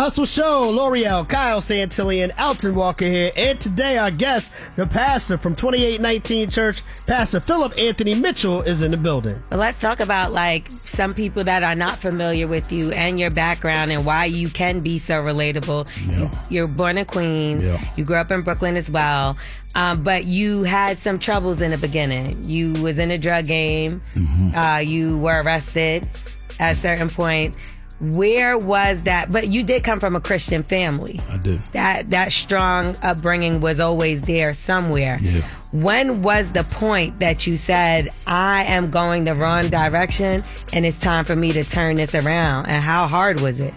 Hustle Show. L'Oreal, Kyle Santillan, Alton Walker here. And today our guest, the pastor from 2819 Church, Pastor Philip Anthony Mitchell, is in the building. Well, let's talk about some people that are not familiar with you and your background and why you can be so relatable. Yeah. You're born in Queens. Yeah. You grew up in Brooklyn as well. But you had some troubles in the beginning. You was in a drug game. Mm-hmm. You were arrested at certain points. Where was that? But you did come from a Christian family. I did. That strong upbringing was always there somewhere. Yeah. When was the point that you said, I am going the wrong direction and it's time for me to turn this around? And how hard was it?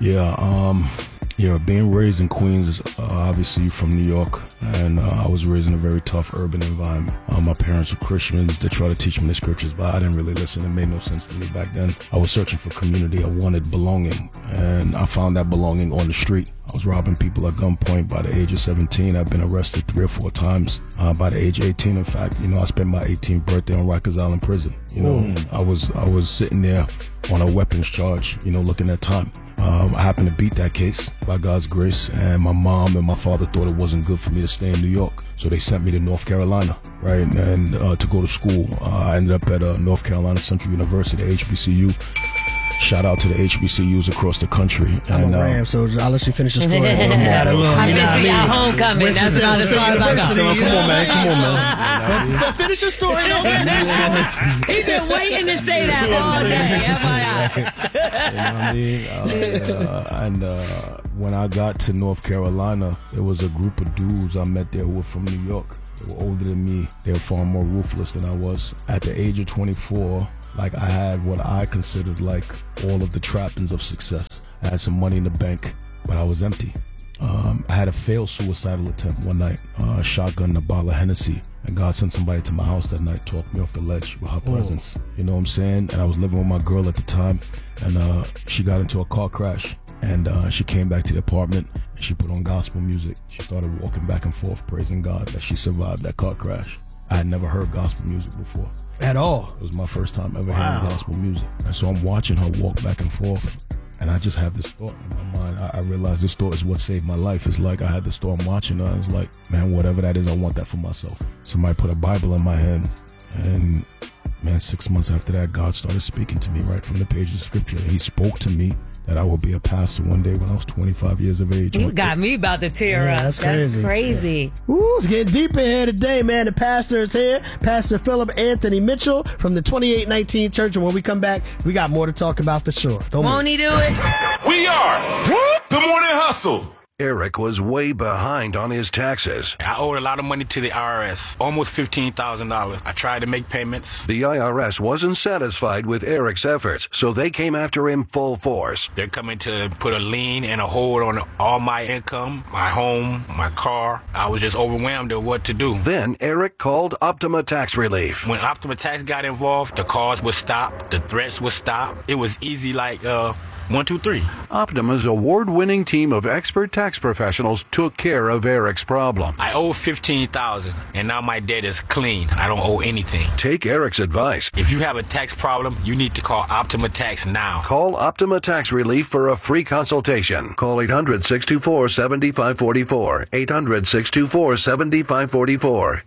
Being raised in Queens is obviously from New York, and I was raised in a very tough urban environment. My parents were Christians. They tried to teach me the scriptures, but I didn't really listen. It made no sense to me back then. I was searching for community. I wanted belonging, and I found that belonging on the street. I was robbing people at gunpoint by the age of 17. I've been arrested 3 or 4 times. By the age of 18, in fact, I spent my 18th birthday on Rikers Island Prison. I was sitting there on a weapons charge, looking at time. I happened to beat that case by God's grace, and my mom and my father thought it wasn't good for me to stay in New York, so they sent me to North Carolina, right, and to go to school. I ended up at North Carolina Central University, HBCU. Shout out to the HBCUs across the country. I'm a Ram, so I'll let you finish your story. I'm busy at homecoming. That's about as far as I go. Come on, man. Finish your story. He's been waiting to say that all day. And when I got to North Carolina, there was a group of dudes I met there who were from New York. They were older than me. They were far more ruthless than I was. At the age of 24, I had what I considered all of the trappings of success. I had some money in the bank, but I was empty. I had a failed suicidal attempt one night, shotgun and a bottle of Hennessy, and God sent somebody to my house that night, talked me off the ledge with her presence. You know what I'm saying? And I was living with my girl at the time, and she got into a car crash, and she came back to the apartment, and she put on gospel music. She started walking back and forth, praising God that she survived that car crash. I had never heard gospel music before. At all? It was my first time ever hearing gospel music. And so I'm watching her walk back and forth, and I just have this thought in my mind. I realized this thought is what saved my life. It's I had this thought, I'm watching her, I was like, man, whatever that is, I want that for myself. Somebody put a Bible in my hand, and man, 6 months after that, God started speaking to me right from the page of scripture. He spoke to me that I would be a pastor one day when I was 25 years of age. You got me about to tear up. That's crazy. That's crazy. Yeah. Ooh, it's getting deep in here today, man. The pastor is here, Pastor Philip Anthony Mitchell from the 2819 Church. And when we come back, we got more to talk about for sure. Won't he do it? We are the Morning Hustle. Eric was way behind on his taxes. I owed a lot of money to the IRS, almost $15,000. I tried to make payments. The IRS wasn't satisfied with Eric's efforts, so they came after him full force. They're coming to put a lien and a hold on all my income, my home, my car. I was just overwhelmed at what to do. Then Eric called Optima Tax Relief. When Optima Tax got involved, the calls would stop, the threats would stop. It was easy 1, 2, 3. Optima's award-winning team of expert tax professionals took care of Eric's problem. I owe $15,000, and now my debt is clean. I don't owe anything. Take Eric's advice. If you have a tax problem, you need to call Optima Tax now. Call Optima Tax Relief for a free consultation. Call 800-624-7544. 800-624-7544.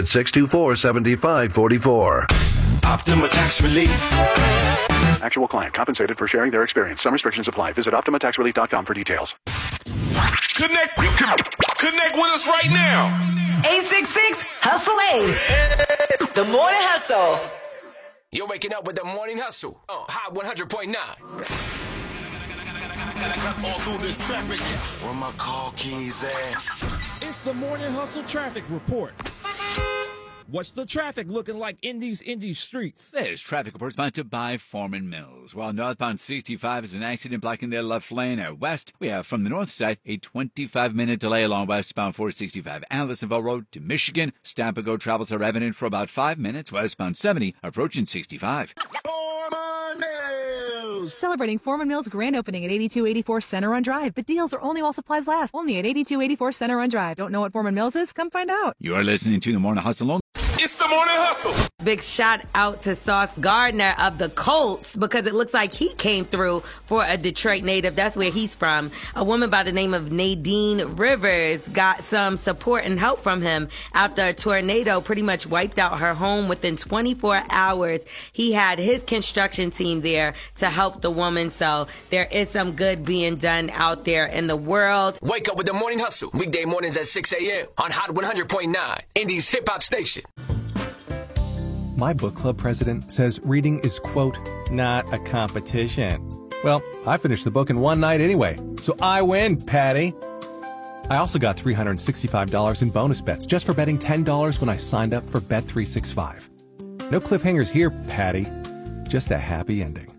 800-624-7544. Optima Tax Relief. Actual client compensated for sharing their experience. Some restrictions apply. Visit OptimaTaxRelief.com for details. Connect with us right now. 866-HUSTLE-8. The Morning Hustle. You're waking up with the Morning Hustle. Hot 100.9. All through this traffic. Where my car keys at? It's the Morning Hustle Traffic Report. What's the traffic looking like in these streets? This traffic report is sponsored by Foreman Mills. While northbound 65 is an accident blocking their left lane. West, we have from the north side a 25-minute delay along westbound 465 Allisonville Road to Michigan. Stop-and-go travels are evident for about 5 minutes. Westbound 70 approaching 65. Foreman Mills. Celebrating Foreman Mills' grand opening at 8284 Center Run Drive. The deals are only while supplies last. Only at 8284 Center Run Drive. Don't know what Foreman Mills is? Come find out. You are listening to the Morning Hustle. It's the Morning Hustle. Big shout out to Sauce Gardner of the Colts because it looks like he came through for a Detroit native. That's where he's from. A woman by the name of Nadine Rivers got some support and help from him after a tornado pretty much wiped out her home within 24 hours. He had his construction team there to help the woman. So there is some good being done out there in the world. Wake up with the Morning Hustle. Weekday mornings at 6 a.m. on Hot 100.9, Indy's hip hop station. My book club president says reading is, quote, not a competition. Well, I finished the book in one night anyway, so I win, Patty. I also got $365 in bonus bets just for betting $10 when I signed up for Bet365. No cliffhangers here, Patty. Just a happy ending.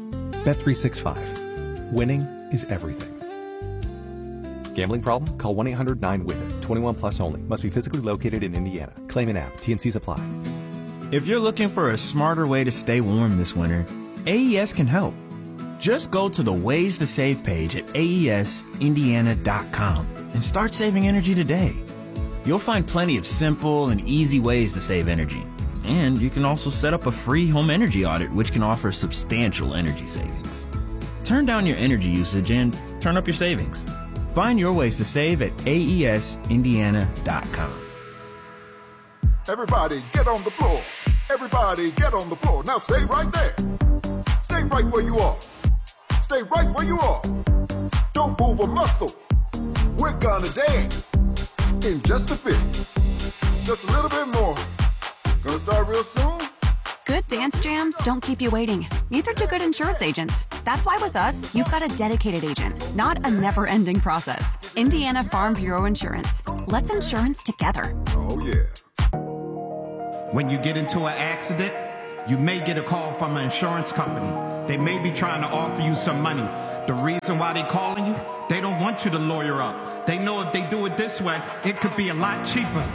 Bet365. Winning is everything. Gambling problem? Call 1-800-9-WIN-IT. 21 plus only. Must be physically located in Indiana. Claim an app. T&Cs apply. If you're looking for a smarter way to stay warm this winter, AES can help. Just go to the Ways to Save page at AESindiana.com and start saving energy today. You'll find plenty of simple and easy ways to save energy. And you can also set up a free home energy audit, which can offer substantial energy savings. Turn down your energy usage and turn up your savings. Find your ways to save at AESindiana.com. Everybody get on the floor. Everybody get on the floor. Now stay right there. Stay right where you are. Stay right where you are. Don't move a muscle. We're gonna dance in just a bit. Just a little bit more. Gonna start real soon. Good dance jams don't keep you waiting. Neither do good insurance agents. That's why with us, you've got a dedicated agent, not a never-ending process. Indiana Farm Bureau Insurance. Let's insurance together. Oh, yeah. When you get into an accident, you may get a call from an insurance company. They may be trying to offer you some money. The reason why they're calling you, they don't want you to lawyer up. They know if they do it this way, it could be a lot cheaper.